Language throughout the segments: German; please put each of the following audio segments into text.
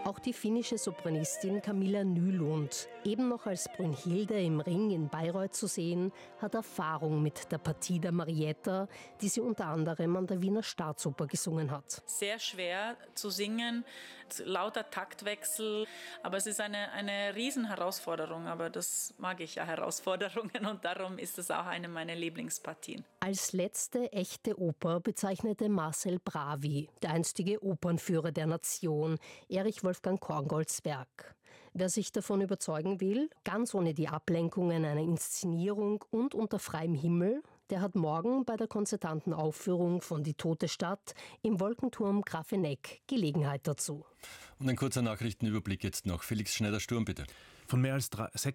Auch die finnische Sopranistin Camilla Nylund, eben noch als Brünnhilde im Ring in Bayreuth zu sehen, hat Erfahrung mit der Partita Marietta, die sie unter anderem an der Wiener Staatsoper gesungen hat. Sehr schwer zu singen, lauter Taktwechsel, aber es ist eine Riesenherausforderung, aber das mag ich ja, Herausforderungen, und darum ist es auch eine meiner Lieblingspartien. Als letzte echte Oper bezeichnete Marcel Bravi, der einstige Opernführer der Nation, Erich Wolfgang Korngolds Werk. Wer sich davon überzeugen will, ganz ohne die Ablenkungen einer Inszenierung und unter freiem Himmel, der hat morgen bei der konzertanten Aufführung von Die tote Stadt im Wolkenturm Grafeneck Gelegenheit dazu. Und ein kurzer Nachrichtenüberblick jetzt noch. Felix Schneider-Sturm, bitte. Von mehr als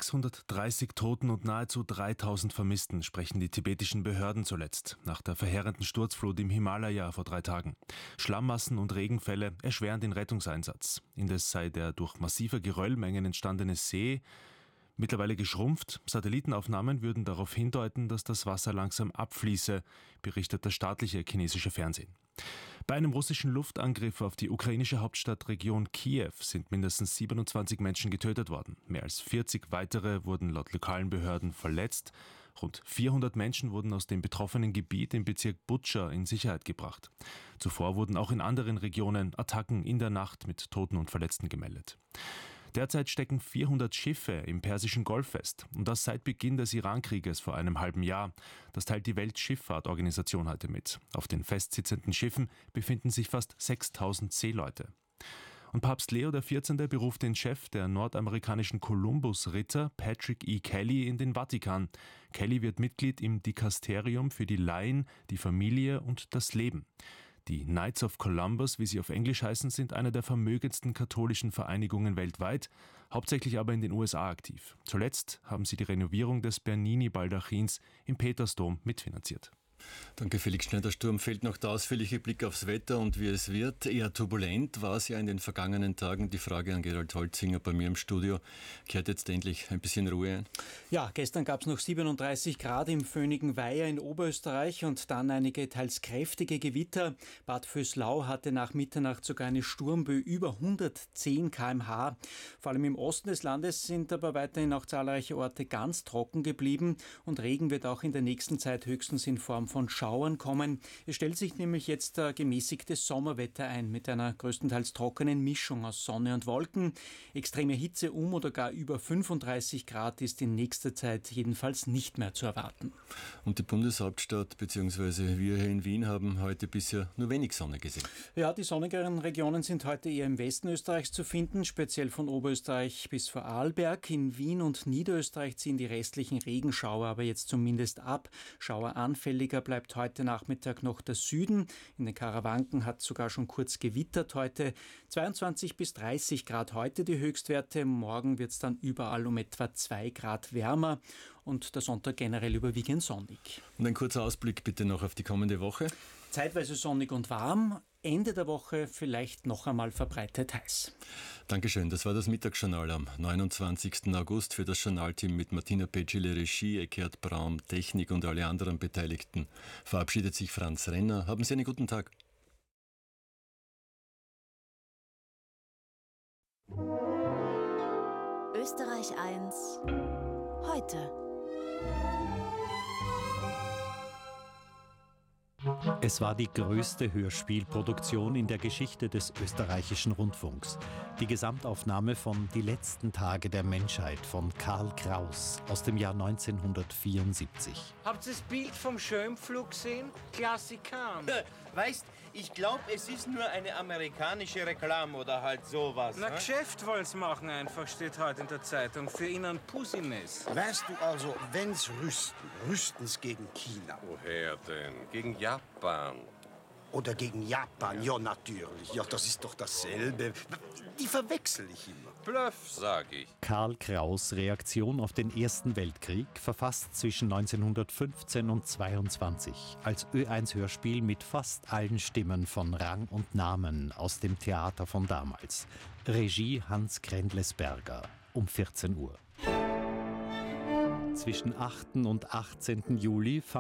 630 Toten und nahezu 3000 Vermissten sprechen die tibetischen Behörden zuletzt, nach der verheerenden Sturzflut im Himalaya vor 3 Tagen. Schlammmassen und Regenfälle erschweren den Rettungseinsatz. Indes sei der durch massive Geröllmengen entstandene See mittlerweile geschrumpft. Satellitenaufnahmen würden darauf hindeuten, dass das Wasser langsam abfließe, berichtet das staatliche chinesische Fernsehen. Bei einem russischen Luftangriff auf die ukrainische Hauptstadtregion Kiew sind mindestens 27 Menschen getötet worden. Mehr als 40 weitere wurden laut lokalen Behörden verletzt. Rund 400 Menschen wurden aus dem betroffenen Gebiet im Bezirk Butscha in Sicherheit gebracht. Zuvor wurden auch in anderen Regionen Attacken in der Nacht mit Toten und Verletzten gemeldet. Derzeit stecken 400 Schiffe im Persischen Golf fest. Und das seit Beginn des Iran-Krieges vor einem halben Jahr. Das teilt die Weltschifffahrtorganisation heute mit. Auf den festsitzenden Schiffen befinden sich fast 6000 Seeleute. Und Papst Leo XIV. Beruft den Chef der nordamerikanischen Columbus-Ritter, Patrick E. Kelly, in den Vatikan. Kelly wird Mitglied im Dikasterium für die Laien, die Familie und das Leben. Die Knights of Columbus, wie sie auf Englisch heißen, sind eine der vermögendsten katholischen Vereinigungen weltweit, hauptsächlich aber in den USA aktiv. Zuletzt haben sie die Renovierung des Bernini-Baldachins im Petersdom mitfinanziert. Danke, Felix Schneider-Sturm. Fehlt noch der ausführliche Blick aufs Wetter und wie es wird. Eher turbulent war es ja in den vergangenen Tagen. Die Frage an Gerald Holzinger bei mir im Studio. Kehrt jetzt endlich ein bisschen Ruhe ein? Ja, gestern gab es noch 37 Grad im föhnigen Weiher in Oberösterreich und dann einige teils kräftige Gewitter. Bad Vöslau hatte nach Mitternacht sogar eine Sturmböe über 110 km/h. Vor allem im Osten des Landes sind aber weiterhin auch zahlreiche Orte ganz trocken geblieben und Regen wird auch in der nächsten Zeit höchstens in Form von Schauern kommen. Es stellt sich nämlich jetzt gemäßigtes Sommerwetter ein mit einer größtenteils trockenen Mischung aus Sonne und Wolken. Extreme Hitze oder gar über 35 Grad ist in nächster Zeit jedenfalls nicht mehr zu erwarten. Und die Bundeshauptstadt bzw. wir hier in Wien haben heute bisher nur wenig Sonne gesehen. Ja, die sonnigeren Regionen sind heute eher im Westen Österreichs zu finden, speziell von Oberösterreich bis Vorarlberg. In Wien und Niederösterreich ziehen die restlichen Regenschauer aber jetzt zumindest ab. Schaueranfälliger bleibt heute Nachmittag noch der Süden. In den Karawanken hat es sogar schon kurz gewittert heute. 22 bis 30 Grad heute die Höchstwerte. Morgen wird es dann überall um etwa 2 Grad wärmer und der Sonntag generell überwiegend sonnig. Und ein kurzer Ausblick bitte noch auf die kommende Woche. Zeitweise sonnig und warm. Ende der Woche vielleicht noch einmal verbreitet heiß. Dankeschön, das war das Mittagsjournal am 29. August für das Journalteam mit Martina Petschile, Regie, Eckhard Braun, Technik und alle anderen Beteiligten. Verabschiedet sich Franz Renner. Haben Sie einen guten Tag. Österreich 1 heute. Es war die größte Hörspielproduktion in der Geschichte des österreichischen Rundfunks. Die Gesamtaufnahme von Die letzten Tage der Menschheit von Karl Kraus aus dem Jahr 1974. Habt ihr das Bild vom Schönpflug gesehen? Klassiker. Weißt, ich glaube, es ist nur eine amerikanische Reklame oder halt sowas. Na, Geschäft wollt's machen einfach, steht heute in der Zeitung. Für ihn ein Pussimes. Weißt du also, wenn's rüsten's gegen China. Woher denn? Gegen Japan. Oder gegen Japan, ja natürlich. Ja, das ist doch dasselbe. Die verwechsel ich immer. Bluff, sag ich. Karl Kraus' Reaktion auf den Ersten Weltkrieg, verfasst zwischen 1915 und 22, als Ö1-Hörspiel mit fast allen Stimmen von Rang und Namen aus dem Theater von damals. Regie Hans Grendlesberger, um 14 Uhr. Zwischen 8. und 18. Juli